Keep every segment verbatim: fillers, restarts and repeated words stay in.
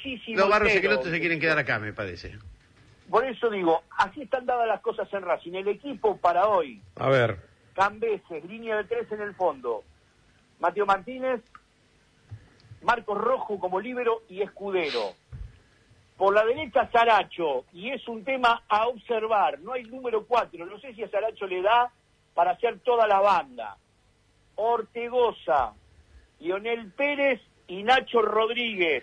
muchísimo Los Barros dinero. Esqueloto se quieren quedar acá, me parece. Por eso digo, así están dadas las cosas en Racing. El equipo para hoy, A ver. Cambeses, línea de tres en el fondo, Mateo Martínez, Marcos Rojo como líbero y Escudero. Por la derecha Saracho, y es un tema a observar, no hay número cuatro, no sé si a Saracho le da para hacer toda la banda. Ortegoza, Lionel Pérez y Nacho Rodríguez.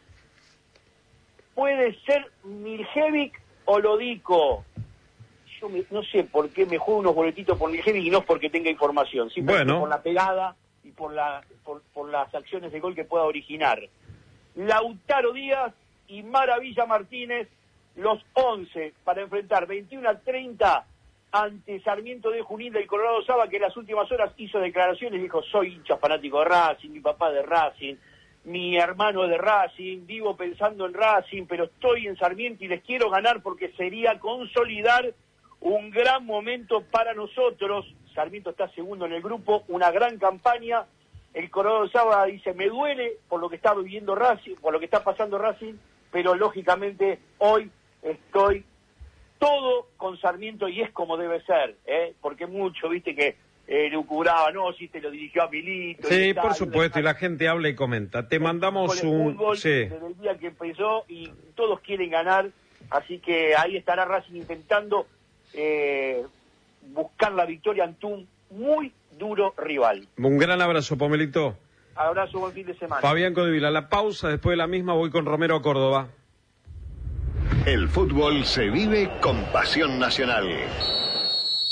Puede ser Miljevic o Lodico. Yo me, no sé por qué me juego unos boletitos por Miljevic y no es porque tenga información, simplemente Bueno. por la pegada y por, la, por, por las acciones de gol que pueda originar. Lautaro Díaz y Maravilla Martínez, los once para enfrentar veintiuno a treinta ante Sarmiento de Junín del Colorado Saba, que en las últimas horas hizo declaraciones, dijo: soy hincha fanático de Racing, mi papá de Racing, mi hermano es de Racing, vivo pensando en Racing, pero estoy en Sarmiento y les quiero ganar porque sería consolidar un gran momento para nosotros. Sarmiento está segundo en el grupo, una gran campaña. El Colorado Saba dice: me duele por lo que está viviendo Racing, por lo que está pasando Racing, pero lógicamente hoy estoy todo con Sarmiento y es como debe ser, ¿eh? Porque mucho, viste, que eh, lucubraba, no, si te lo dirigió a Milito. Sí, y tal, por supuesto, y y la gente habla y comenta. Te mandamos un... fútbol Sí. desde el día que empezó y todos quieren ganar, así que ahí estará Racing intentando eh, buscar la victoria ante un muy duro rival. Un gran abrazo, Pomelito. Abrazo, buen fin de semana. Fabián Codevila, la pausa, después de la misma voy con Romero a Córdoba. El fútbol se vive con pasión nacional.